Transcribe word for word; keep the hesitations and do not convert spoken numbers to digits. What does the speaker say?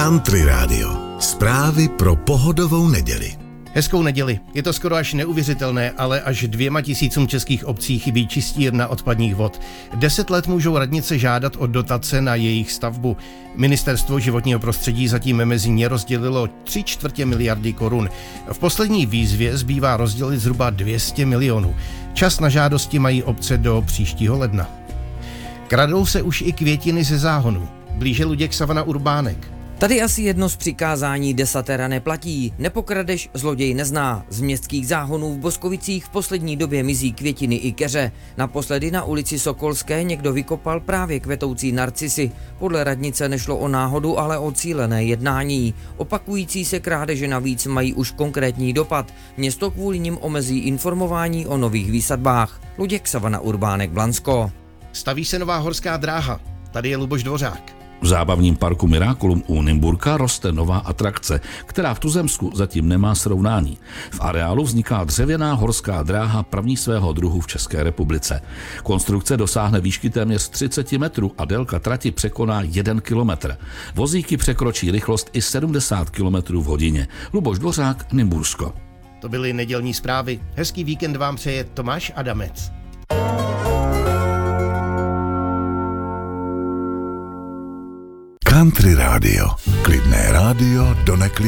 Country Radio. Zprávy pro pohodovou neděli. Hezkou neděli. Je to skoro až neuvěřitelné, ale až dvěma tisícům českých obcí chybí čistírna odpadních vod. Deset let můžou radnice žádat o dotace na jejich stavbu. Ministerstvo životního prostředí zatím mezi ně rozdělilo tři čtvrtě miliardy korun. V poslední výzvě zbývá rozdělit zhruba dvě stě milionů. Čas na žádosti mají obce do příštího ledna. Kradou se už i květiny ze záhonu. Blíže Luděk Savana Urbánek. Tady asi jedno z přikázání desatera neplatí. Nepokradeš, zloděj nezná. Z městských záhonů v Boskovicích v poslední době mizí květiny i keře. Naposledy na ulici Sokolské někdo vykopal právě kvetoucí narcisy. Podle radnice nešlo o náhodu, ale o cílené jednání. Opakující se krádeže navíc mají už konkrétní dopad. Město kvůli nim omezí informování o nových výsadbách. Luděk Savana Urbánek, Blansko. Staví se nová horská dráha. Tady je Luboš Dvořák. V zábavním parku Miraculum u Nymburka roste nová atrakce, která v tuzemsku zatím nemá srovnání. V areálu vzniká dřevěná horská dráha první svého druhu v České republice. Konstrukce dosáhne výšky téměř třicet metrů a délka trati překoná jeden kilometr. Vozíky překročí rychlost i sedmdesát kilometrů v hodině. Luboš Dvořák, Nymbursko. To byly nedělní zprávy. Hezký víkend vám přeje Tomáš Adamec. Country Radio. Klidné rádio do neklidné.